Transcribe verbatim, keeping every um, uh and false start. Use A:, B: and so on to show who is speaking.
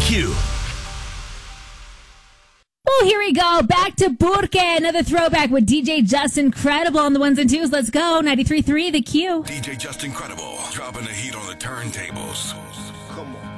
A: Q.
B: Well, here we go. Back to Burke. Another throwback with D J Justin Credible on the ones and twos. Let's go. ninety-three point three The Q.
A: D J Justin Credible dropping the heat on the turntables. Come on.